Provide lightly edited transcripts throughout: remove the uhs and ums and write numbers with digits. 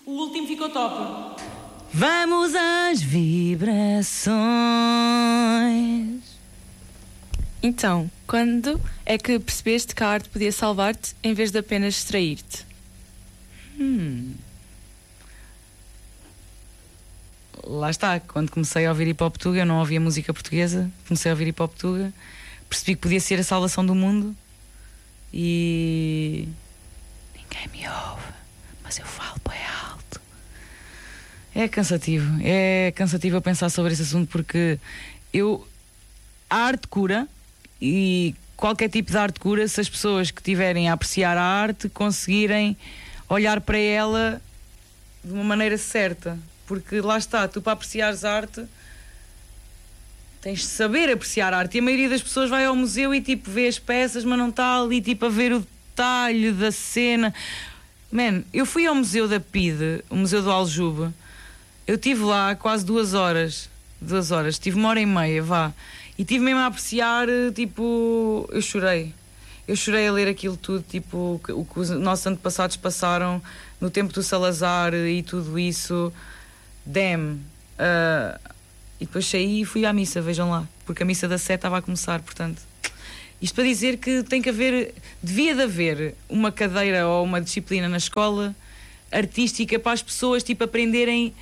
O último ficou top. Vamos às vibrações. Então, quando é que percebeste que a arte podia salvar-te em vez de apenas distrair-te? Lá está, quando comecei a ouvir hip hop tuga, eu não ouvia música portuguesa, comecei a ouvir hip hop tuga, percebi que podia ser a salvação do mundo e ninguém me ouve, mas eu falo bem alto. É cansativo eu pensar sobre esse assunto, porque a arte cura, e qualquer tipo de arte cura se as pessoas que estiverem a apreciar a arte conseguirem olhar para ela de uma maneira certa. Porque lá está, tu para apreciares arte tens de saber apreciar arte, e a maioria das pessoas vai ao museu e tipo vê as peças, mas não está ali tipo a ver o detalhe da cena. Man, eu fui ao museu da PIDE, o museu do Aljube, eu estive lá quase 2 horas, tive 1h30, vá, e estive mesmo a apreciar, tipo, eu chorei a ler aquilo tudo, tipo, o que os nossos antepassados passaram no tempo do Salazar e tudo isso. Damn. E depois saí e fui à missa, vejam lá, porque a missa da 7 estava a começar, portanto. Isto para dizer que devia de haver uma cadeira ou uma disciplina na escola artística para as pessoas tipo aprenderem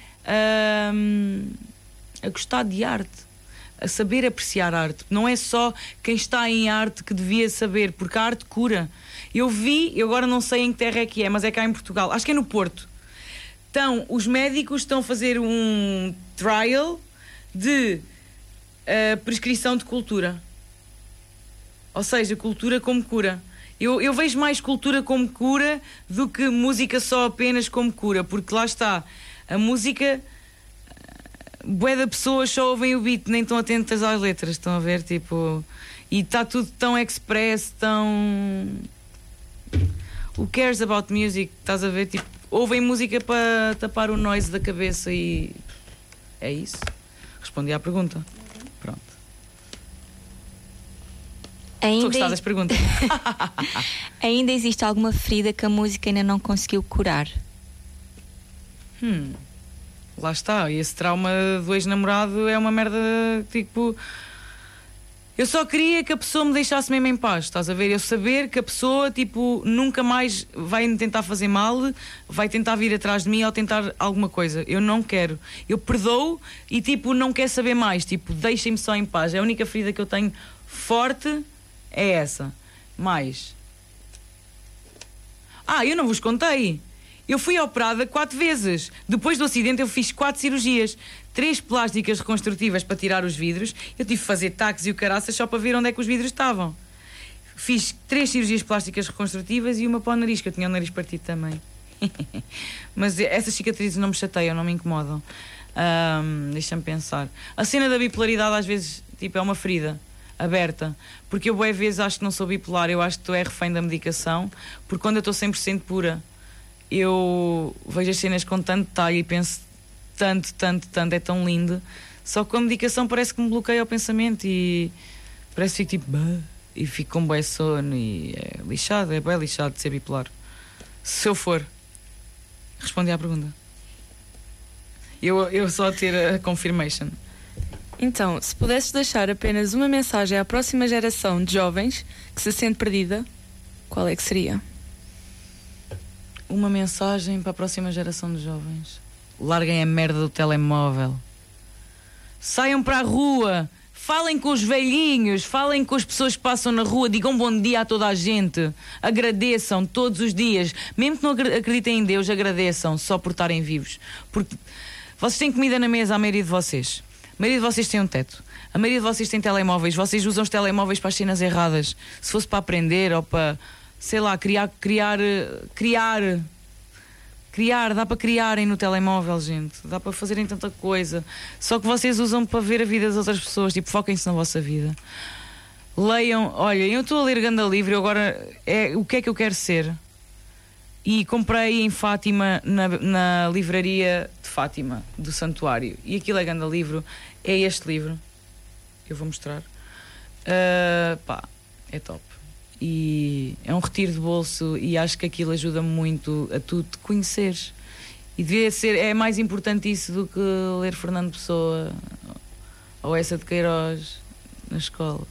a gostar de arte, a saber apreciar arte. Não é só quem está em arte que devia saber, porque a arte cura. Eu agora não sei em que terra é que é, mas é cá em Portugal, acho que é no Porto. Então, os médicos estão a fazer um trial de prescrição de cultura. Ou seja, cultura como cura. Eu vejo mais cultura como cura do que música só apenas como cura, porque lá está, a música, bué de pessoas só ouvem o beat, nem estão atentas às letras, estão a ver, tipo, e está tudo tão express, tão... Who cares about music, estás a ver, tipo, ouvem música para tapar o noise da cabeça e é isso. Respondi à pergunta. Pronto. Estou a gostar das perguntas. Ainda existe alguma ferida que a música ainda não conseguiu curar? Lá está, esse trauma do ex-namorado é uma merda, tipo... Eu só queria que a pessoa me deixasse mesmo em paz, estás a ver? Eu saber que a pessoa, tipo, nunca mais vai me tentar fazer mal, vai tentar vir atrás de mim ou tentar alguma coisa. Eu não quero. Eu perdoo e, tipo, não quero saber mais. Tipo, deixem-me só em paz. A única ferida que eu tenho forte é essa. Mais. Eu não vos contei. Eu fui operada 4 vezes. Depois do acidente eu fiz 4 cirurgias. 3 plásticas reconstrutivas para tirar os vidros. Eu tive que fazer taques e o caraças só para ver onde é que os vidros estavam. Fiz 3 cirurgias plásticas reconstrutivas e uma para o nariz, que eu tinha o nariz partido também. Mas essas cicatrizes não me chateiam, não me incomodam. Deixa-me pensar. A cena da bipolaridade às vezes tipo, é uma ferida aberta. Porque eu às vezes acho que não sou bipolar. Eu acho que estou refém da medicação. Porque quando eu estou 100% pura, eu vejo as cenas com tanto detalhe e penso tanto, é tão lindo. Só que com a medicação parece que me bloqueia o pensamento e parece que fico tipo e fico com bué sono e é lixado, é bem lixado de ser bipolar. Se eu for, respondi à pergunta. Eu só ter a confirmation. Então, se pudesses deixar apenas uma mensagem à próxima geração de jovens que se sente perdida, qual é que seria? Uma mensagem para a próxima geração de jovens: larguem a merda do telemóvel, saiam para a rua, falem com os velhinhos, falem com as pessoas que passam na rua, digam bom dia a toda a gente, agradeçam todos os dias, mesmo que não acreditem em Deus, agradeçam só por estarem vivos, porque vocês têm comida na mesa, a maioria de vocês. A maioria de vocês tem um teto, a maioria de vocês tem telemóveis, vocês usam os telemóveis para as cenas erradas. Se fosse para aprender ou para, sei lá, criar, dá para criarem no telemóvel, gente, dá para fazerem tanta coisa, só que vocês usam para ver a vida das outras pessoas, tipo, foquem-se na vossa vida. Leiam, olha, eu estou a ler Ganda Livre, agora o que é que eu quero ser? E comprei em Fátima, na livraria de Fátima, do Santuário, e aquilo é Ganda Livro, é este livro, eu vou mostrar, é top. E é um retiro de bolso e acho que aquilo ajuda muito a tu te conheceres E devia ser, é mais importante isso do que ler Fernando Pessoa ou essa de Queiroz na escola.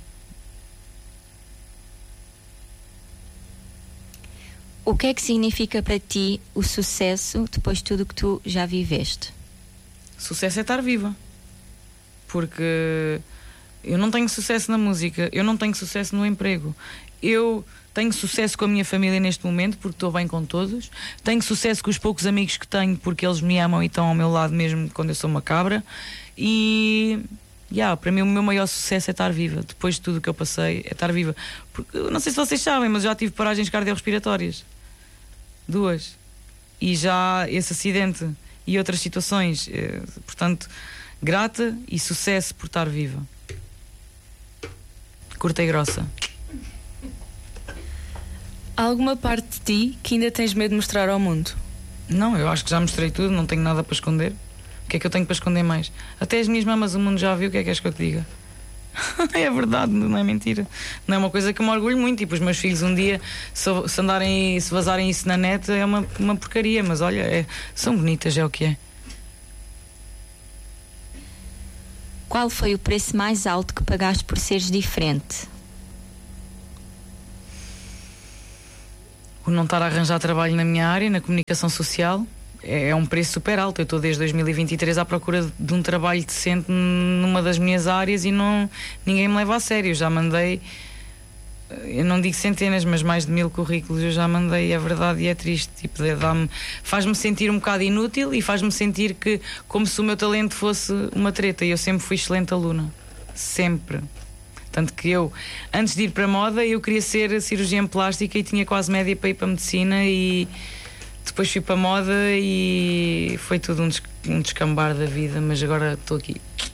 O que é que significa para ti o sucesso depois de tudo que tu já viveste? Sucesso é estar viva. Porque eu não tenho sucesso na música, eu não tenho sucesso no emprego. Eu tenho sucesso com a minha família neste momento porque estou bem com todos. Tenho sucesso com os poucos amigos que tenho porque eles me amam e estão ao meu lado mesmo quando eu sou uma cabra. E para mim o meu maior sucesso é estar viva. Depois de tudo o que eu passei, é estar viva. Porque não sei se vocês sabem, mas já tive paragens cardiorrespiratórias. 2. E já esse acidente e outras situações. Portanto, grata e sucesso por estar viva. Curta e grossa. Há alguma parte de ti que ainda tens medo de mostrar ao mundo? Não, eu acho que já mostrei tudo, não tenho nada para esconder. O que é que eu tenho para esconder mais? Até as minhas mamas o mundo já viu, o que é que és que eu te diga? É verdade, não é mentira. Não é uma coisa que eu me orgulho muito. Tipo, os meus filhos um dia, se andarem, se vazarem isso na net, é uma porcaria. Mas olha, são bonitas, é o que é. Qual foi o preço mais alto que pagaste por seres diferente? O não estar a arranjar trabalho na minha área, na comunicação social, é um preço super alto. Eu estou desde 2023 à procura de um trabalho decente numa das minhas áreas e ninguém me leva a sério. Eu já mandei, eu não digo centenas, mas mais de 1000 currículos eu já mandei. É verdade e é triste. Tipo, faz-me sentir um bocado inútil e faz-me sentir que, como se o meu talento fosse uma treta. E eu sempre fui excelente aluna, sempre. Tanto que eu, antes de ir para a moda, eu queria ser cirurgiã plástica e tinha quase média para ir para a medicina, e depois fui para a moda e foi tudo um descambar da vida, mas agora estou aqui.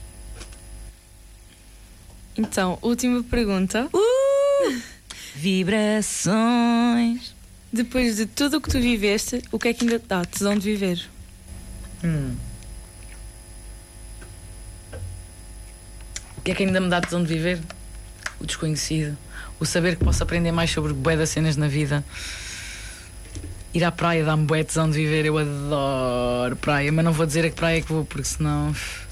Então, última pergunta. Vibrações. Depois de tudo o que tu viveste, o que é que ainda te dá tesão de viver? O que é que ainda me dá tesão de viver? O desconhecido. O saber que posso aprender mais sobre bué das cenas na vida. Ir à praia dá-me bué tesão de viver. Eu adoro praia, mas não vou dizer a que praia é que vou, porque senão...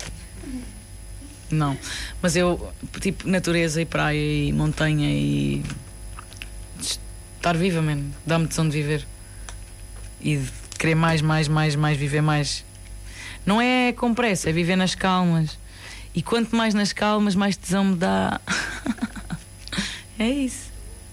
Não. Mas eu, tipo, natureza e praia e montanha e... estar viva, mano. Dá-me tesão de viver. E de querer mais, viver mais. Não é com pressa, é viver nas calmas. E quanto mais nas calmas, mais tesão me dá. É isso.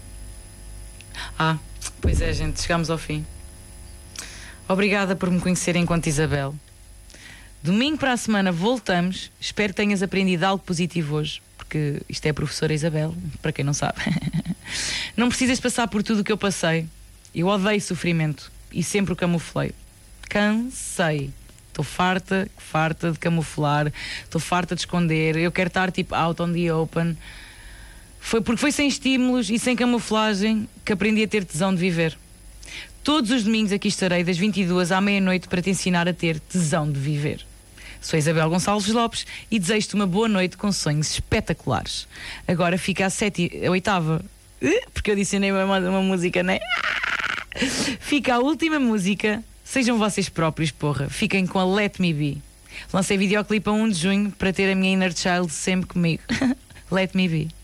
Pois é, gente, chegamos ao fim. Obrigada por me conhecerem enquanto Isabel. Domingo para a semana voltamos. Espero que tenhas aprendido algo positivo hoje, porque isto é a professora Isabel, para quem não sabe. Não precisas passar por tudo o que eu passei. Eu odeio sofrimento e sempre o camuflei. Cansei. Estou farta de camuflar. Estou farta de esconder. Eu quero estar tipo out on the open. Porque foi sem estímulos e sem camuflagem que aprendi a ter tesão de viver. Todos os domingos aqui estarei das 22 à meia-noite para te ensinar a ter tesão de viver. Sou Isabel Gonçalves Lopes e desejo-te uma boa noite com sonhos espetaculares. Agora fica a oitava, porque eu adicionei uma música, né? Fica a última música. Sejam vocês próprios, porra. Fiquem com a Let Me Be. Lancei videoclipe a 1 de junho para ter a minha inner child sempre comigo. Let Me Be.